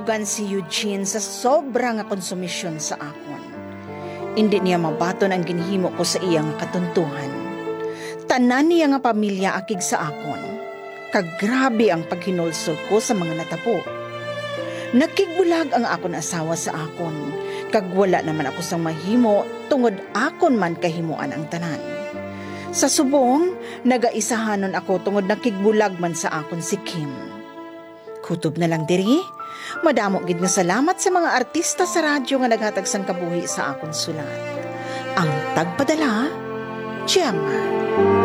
Gan si Eugene sa sobra nga konsumisyon sa akon. Hindi niya mabaton ang ginhimo ko sa iyang katuntuhan. Tanan niya nga pamilya akig sa akon. Kagrabe ang paghinulsol ko sa mga natabo. Nakigbulag ang akon asawa sa akon. Kag wala naman ako sang mahimo tungod akon man kahimuan ang tanan. Sa subong, nagaisahanon ako tungod nakigbulag man sa akon si Kim. Kutob na lang diri, madamo gid nga salamat sa mga artista sa radyo nga naghatag sang kabuhi sa akon sulat. Ang tagpadala, Gemma.